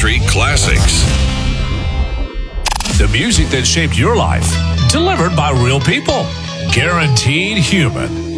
country classics. The music that shaped your life, delivered by real people. Guaranteed Human.